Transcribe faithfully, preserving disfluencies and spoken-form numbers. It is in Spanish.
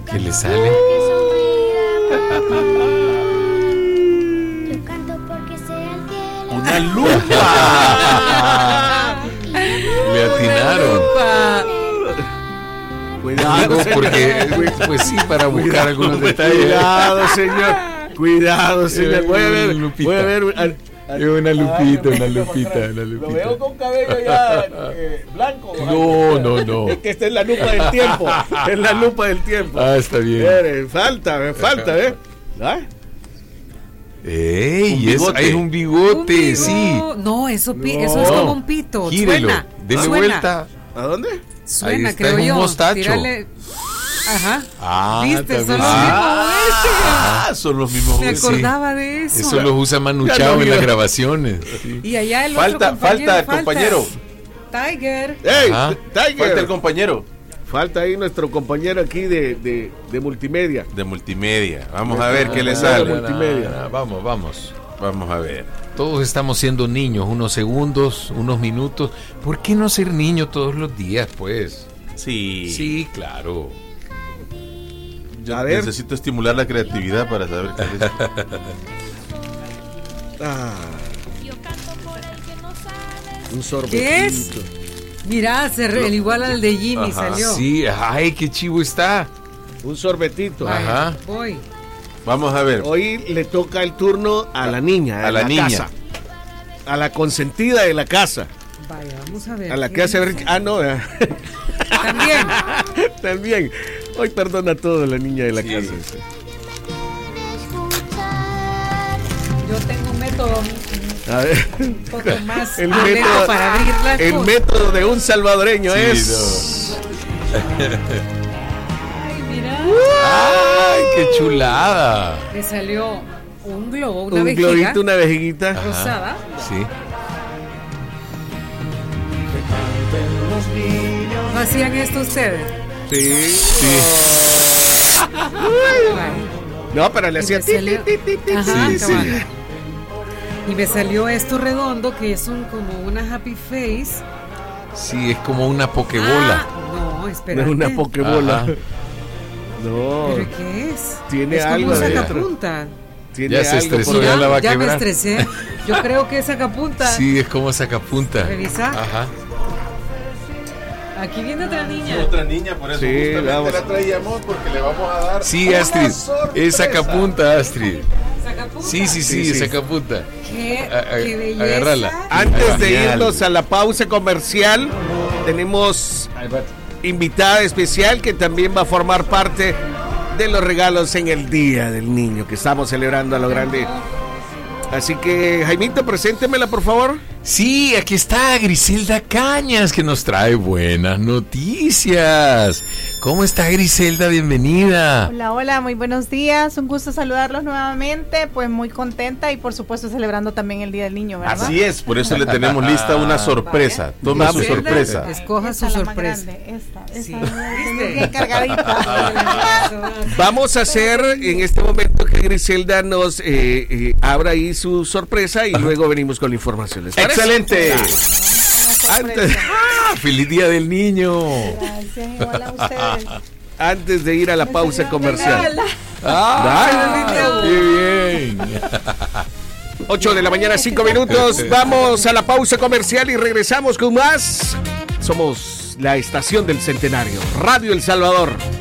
¿Qué le sale? ¡Una lupa! Le atinaron. Cuidado, porque, pues sí, para buscar cuidado, algunos detalles. Cuidado, señor. Cuidado, señor. Voy a ver, voy a ver. Al, al, una lupita, una lupita, una lupita. Lo veo con cabello ya eh, blanco. No, no, no. Es que esta es la lupa del tiempo. Es la lupa del tiempo. Ah, está bien. Mire, falta, me falta, ¿eh? ¿Ah? ¡Ey! Es, es un bigote, un sí. No, eso, no. eso es como un pito. Gírelo, suena. Dele suena. vuelta. ¿A dónde? Suena, ahí está, creo es un yo. mostacho. Tírale. Ajá. Ah, ¿viste? Son los ah, mismos ah, son los mismos Me acordaba sí. de eso. Eso los usa Manu Chao en las grabaciones. Sí. Y allá el falta, otro compañero. Falta el compañero. Tiger. ¡Ey! Tiger. Falta el compañero. Falta ahí nuestro compañero aquí de, de, de multimedia. De multimedia. Vamos a ver qué le sale. Multimedia. No, no, vamos, vamos. Vamos a ver. Todos estamos siendo niños, unos segundos, unos minutos. ¿Por qué no ser niño todos los días, pues? Sí. Sí, claro. Yo necesito estimular la creatividad para saber qué es. ah. Un sorbetito. ¿Qué es? Mirá, se re, el igual al de Jimmy. Ajá. Salió. Sí, ay, qué chivo está. Un sorbetito. Ajá. Voy. Vamos a ver. Hoy le toca el turno a la niña. A la, la niña. Casa. A la consentida de la casa. Vaya, vamos a ver. A la que hace ver. Ah, no. También. También. Hoy perdona todo la niña de la sí. casa. Yo tengo un método. A ver. Un poco más el método, para abrir la el cosa. método de un salvadoreño sí, no. es. Ay, mira. Ay, qué chulada. Le salió un globo, una un vejiga. Un globito, una vejiguita. Rosada. Sí. ¿No hacían esto ustedes? Sí. Sí. No, pero le hacía. Salió... Ajá, sí, sí. Y me salió esto redondo que es un como una happy face. Sí, es como una pokebola. Ah, no, espera. No es una pokebola. Ajá. No. ¿Pero qué es? Tiene es algo como dentro. Sacapunta. Tiene ya se estresó, por... ya la va a ya quebrar. Ya me estresé. Yo creo que es sacapunta. Sí, es como sacapunta. Revisa. Ajá. Aquí viene otra niña. Otra niña, por eso sí, justamente vamos. la traíamos porque le vamos a dar. Sí, Astrid. Es sacapunta, Astrid. ¿Sacapunta? Sí, sí, sí, sí, sí. sacapunta. Qué, a, a, qué belleza. Agárrala. Antes de irnos a la pausa comercial, tenemos invitada especial que también va a formar parte de los regalos en el Día del Niño que estamos celebrando a lo grande. Así que, Jaimito, preséntemela, por favor. Sí, aquí está Griselda Cañas, que nos trae buenas noticias. ¿Cómo está, Griselda? Bienvenida. Hola, hola, muy buenos días. Un gusto saludarlos nuevamente. Pues muy contenta y, por supuesto, celebrando tamén el Día del Niño, ¿verdad? Así es, por eso le tenemos lista una sorpresa. Toma su sorpresa. Escoja su esta sorpresa. La más grande, esta, esta, Sí. es bien cargadita. Vamos a hacer en este momento que Griselda nos eh, eh, abra ahí su sorpresa y luego venimos con la información. ¿Les parece? ¡Excelente! Antes, ¡Ah! ¡Feliz Día del Niño! Gracias, igual a ustedes. antes de ir a la pausa comercial. ¡Ah! ¡Qué bien! ocho de la mañana, cinco minutos. Vamos a la pausa comercial y regresamos con más. Somos la estación del centenario, Radio El Salvador.